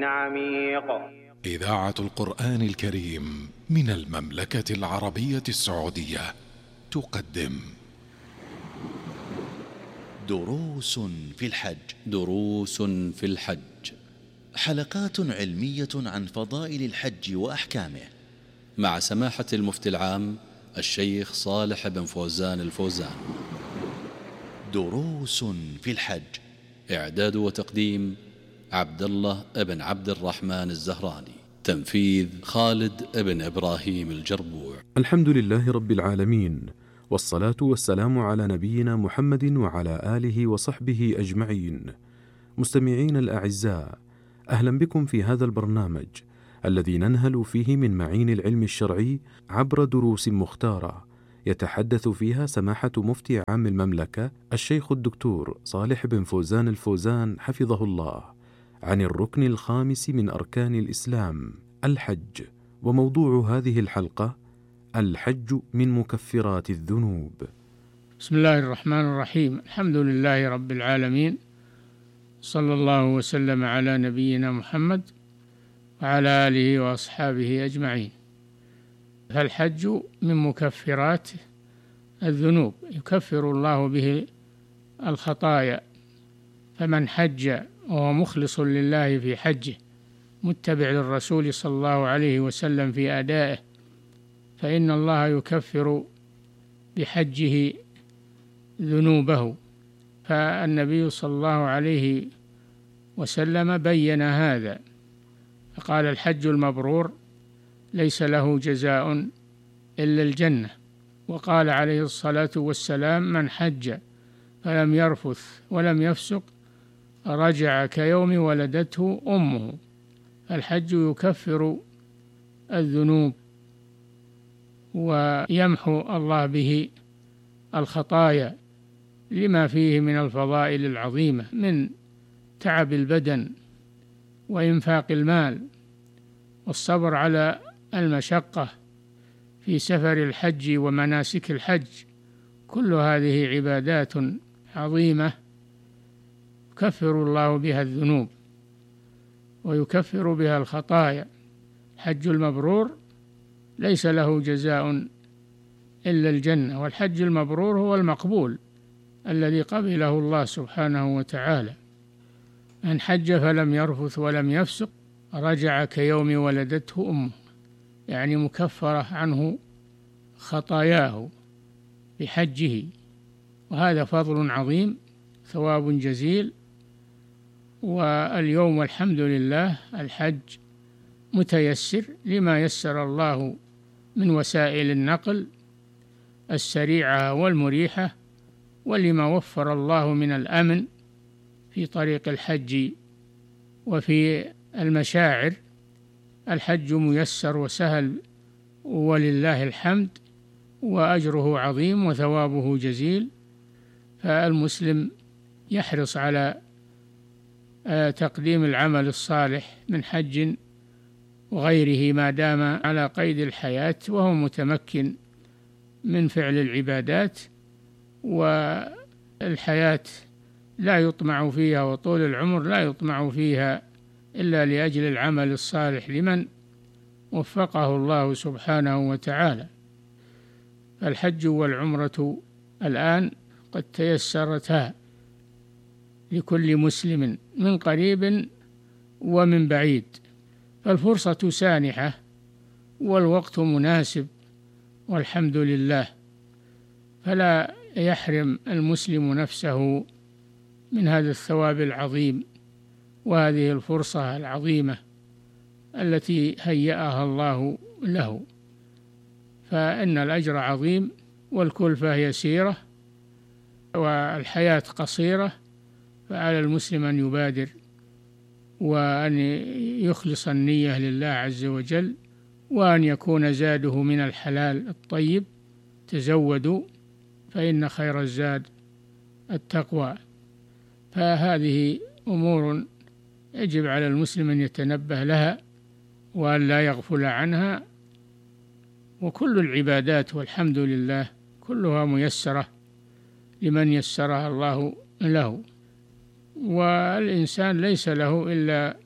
عميق. إذاعة القرآن الكريم من المملكة العربية السعودية تقدم دروس في الحج. دروس في الحج، حلقات علمية عن فضائل الحج وأحكامه، مع سماحة المفتي العام الشيخ صالح بن فوزان الفوزان. دروس في الحج، إعداد وتقديم عبد الله بن عبد الرحمن الزهراني، تنفيذ خالد بن إبراهيم الجربوع. الحمد لله رب العالمين، والصلاة والسلام على نبينا محمد وعلى آله وصحبه أجمعين. مستمعين الأعزاء، أهلا بكم في هذا البرنامج الذي ننهل فيه من معين العلم الشرعي عبر دروس مختارة يتحدث فيها سماحة مفتي عام المملكة الشيخ الدكتور صالح بن فوزان الفوزان حفظه الله عن الركن الخامس من أركان الإسلام، الحج. وموضوع هذه الحلقة: الحج من مكفرات الذنوب. بسم الله الرحمن الرحيم. الحمد لله رب العالمين، صلى الله وسلم على نبينا محمد وعلى آله وأصحابه أجمعين. فالحج من مكفرات الذنوب، يكفر الله به الخطايا. فمن حج وهو مخلص لله في حجه، متبع للرسول صلى الله عليه وسلم في أدائه، فإن الله يكفر بحجه ذنوبه. فالنبي صلى الله عليه وسلم بين هذا، فقال: الحج المبرور ليس له جزاء إلا الجنة. وقال عليه الصلاة والسلام: من حج فلم يرفث ولم يفسق رجع كيوم ولدته أمه. الحج يكفر الذنوب ويمحو الله به الخطايا، لما فيه من الفضائل العظيمة من تعب البدن وإنفاق المال والصبر على المشقة في سفر الحج ومناسك الحج. كل هذه عبادات عظيمة يكفر الله بها الذنوب ويكفر بها الخطايا. الحج المبرور ليس له جزاء إلا الجنة، والحج المبرور هو المقبول الذي قبله الله سبحانه وتعالى. من حج فلم يرفث ولم يفسق رجع كيوم ولدته أمه، يعني مكفرة عنه خطاياه بحجه. وهذا فضل عظيم، ثواب جزيل. واليوم والحمد لله الحج متيسر لما يسر الله من وسائل النقل السريعة والمريحة، ولما وفر الله من الأمن في طريق الحج وفي المشاعر. الحج ميسر وسهل ولله الحمد، وأجره عظيم وثوابه جزيل. فالمسلم يحرص على تقديم العمل الصالح من حج وغيره ما دام على قيد الحياة وهو متمكن من فعل العبادات. والحياة لا يطمع فيها، وطول العمر لا يطمع فيها إلا لأجل العمل الصالح لمن وفقه الله سبحانه وتعالى. فالحج والعمرة الآن قد تيسرتا لكل مسلم من قريب ومن بعيد، فالفرصة سانحة والوقت مناسب، والحمد لله. فلا يحرم المسلم نفسه من هذا الثواب العظيم وهذه الفرصة العظيمة التي هيأها الله له. فإن الأجر عظيم والكلفة يسيرة والحياة قصيرة، فعلى المسلم أن يبادر وأن يخلص النية لله عز وجل، وأن يكون زاده من الحلال الطيب. تزودوا فإن خير الزاد التقوى. فهذه أمور يجب على المسلم أن يتنبه لها وأن لا يغفل عنها. وكل العبادات والحمد لله كلها ميسرة لمن يسرها الله له. والإنسان ليس له إلا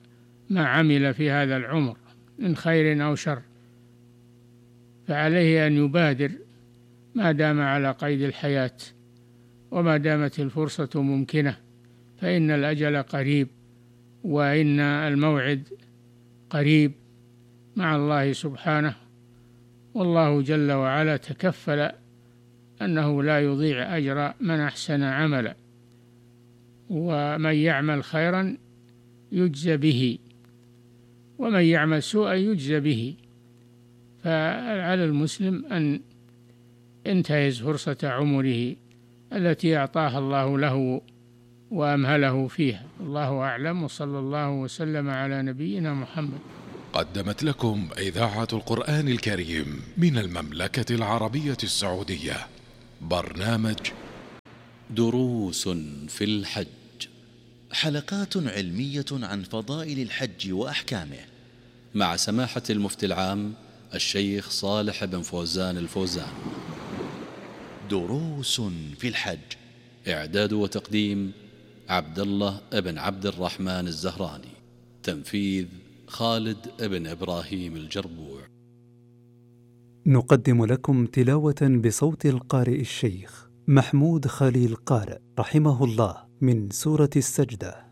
ما عمل في هذا العمر من خير أو شر، فعليه أن يبادر ما دام على قيد الحياة وما دامت الفرصة ممكنة، فإن الأجل قريب وإن الموعد قريب مع الله سبحانه، والله جل وعلا تكفل أنه لا يضيع أجر من أحسن عملا، ومن يعمل خيرا يجزى به ومن يعمل سوءا يجزى به. فعلى المسلم أن ينتهز فرصة عمره التي أعطاها الله له وأمهله فيها. الله أعلم، وصلى الله وسلم على نبينا محمد. قدمت لكم إذاعة القرآن الكريم من المملكة العربية السعودية برنامج دروس في الحج، حلقات علمية عن فضائل الحج وأحكامه، مع سماحة المفتي العام الشيخ صالح بن فوزان الفوزان. دروس في الحج، إعداد وتقديم عبد الله بن عبد الرحمن الزهراني، تنفيذ خالد بن إبراهيم الجربوع. نقدم لكم تلاوة بصوت القارئ الشيخ محمود خليل قارئ رحمه الله من سورة السجدة.